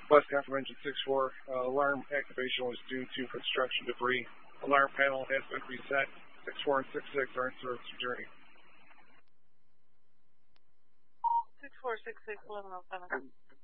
West Confirmation 6-4, alarm activation was due to construction debris. Alarm panel has been reset. 6-4 and 6-6 are in service for journey. 6-4, 6-6, 1107.